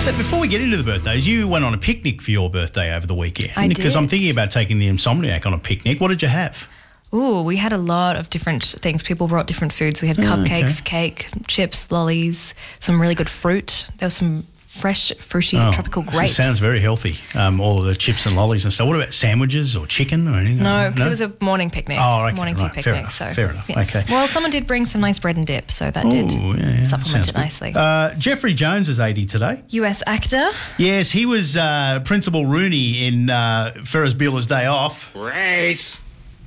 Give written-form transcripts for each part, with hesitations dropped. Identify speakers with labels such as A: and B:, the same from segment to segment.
A: So before we get into the birthdays, you went on a picnic for your birthday over the weekend.
B: I did.
A: Because I'm thinking about taking the Insomniac on a picnic. What did you have?
B: Ooh, we had a lot of different things. People brought different foods. We had cupcakes, cake, chips, lollies, some really good fruit. There was some fresh, fruity, tropical grapes.
A: It sounds very healthy, all of the chips and lollies and stuff. What about sandwiches or chicken or anything?
B: No, because it was a morning picnic.
A: Oh, okay,
B: morning tea
A: right.
B: picnic.
A: Fair enough.
B: Yes.
A: Okay.
B: Well, someone did bring some nice bread and dip, so that did supplement it nicely.
A: Jeffrey Jones is 80 today.
B: US actor.
A: Yes, he was Principal Rooney in Ferris Bueller's Day Off.
C: Grace!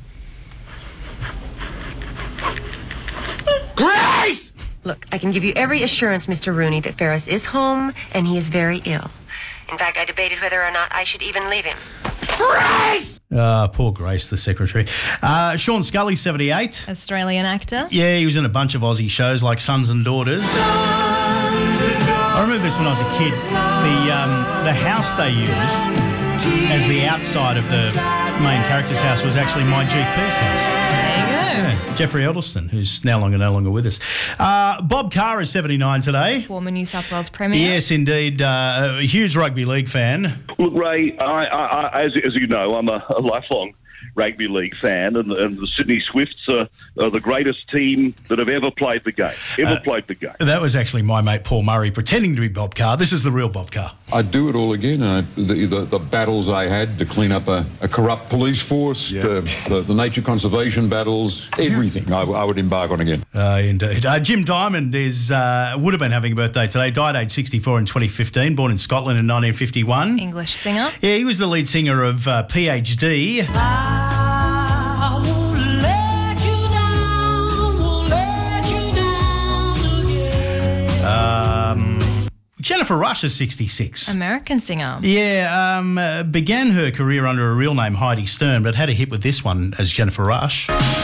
C: Grace!
D: Look, I can give you every assurance, Mr. Rooney, that Ferris is home and he is very ill. In fact, I debated whether or not I should even leave him.
C: Grace!
A: Poor Grace, the secretary. Sean Scully, 78.
B: Australian actor.
A: Yeah, he was in a bunch of Aussie shows like Sons and Daughters. I remember this when I was a kid. The house they used as the outside of the main character's house was actually my GP's house.
B: There you go.
A: Yeah, Jeffrey Edelson, who's no longer with us. Bob Carr is 79 today.
B: Former New South Wales Premier.
A: Yes, indeed. A huge rugby league fan.
E: Look, Ray, as you know, I'm a lifelong rugby league fan, and the Sydney Swifts are the greatest team that have ever played the game.
A: That was actually my mate Paul Murray pretending to be Bob Carr. This is the real Bob Carr.
F: I'd do it all again. The battles I had to clean up a corrupt police force, the nature conservation battles, everything I would embark on again.
A: Indeed. Jim Diamond would have been having a birthday today. Died age 64 in 2015. Born in Scotland in 1951.
B: English singer.
A: Yeah, he was the lead singer of PhD. Jennifer Rush is 66.
B: American singer.
A: Yeah, began her career under a real name, Heidi Stern, but had a hit with this one as Jennifer Rush.